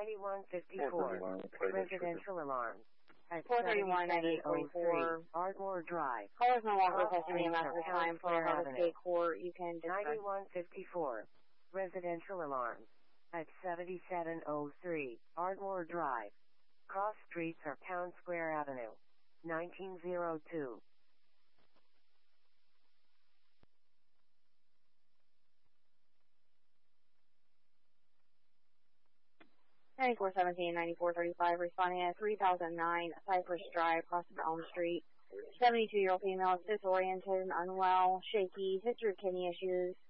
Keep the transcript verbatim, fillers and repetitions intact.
ninety-one fifty-four. Residential alarm. At four thirty-one, ninety-eight forty-four. Ardmore Drive. Callers no longer requesting E M S at this time. For Harvest Gate Court, you can discuss. ninety-one fifty-four. Residential alarm. At seventy-seven oh three. Ardmore Drive. Cross streets are Town Square Avenue. nineteen oh two. ninety-four seventeen, ninety-four thirty-five, responding at three thousand nine Cypress Drive, across from Elm Street. seventy-two-year-old female is disoriented and unwell, shaky, history of kidney issues,